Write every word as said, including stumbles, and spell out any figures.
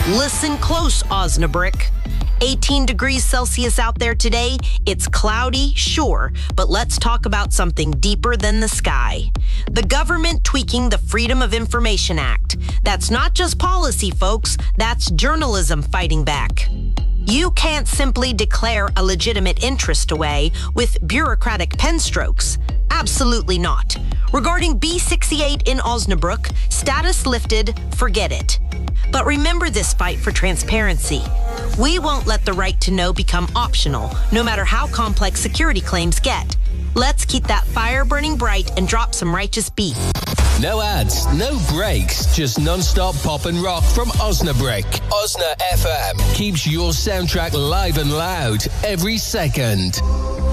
Listen close, Osnabrück. eighteen degrees Celsius out there today. It's cloudy, sure, but let's talk about something deeper than the sky. The government tweaking the Freedom of Information Act. That's not just policy, folks. That's journalism fighting back. You can't simply declare a legitimate interest away with bureaucratic pen strokes. Absolutely not. Regarding B sixty-eight in Osnabrück, status lifted, forget it. But remember this fight for transparency. We won't let the right to know become optional, no matter how complex security claims get. Let's keep that fire burning bright and drop some righteous beat. No ads, no breaks, just non-stop pop and rock from Osnabrück. Osna F M keeps your soundtrack live and loud every second.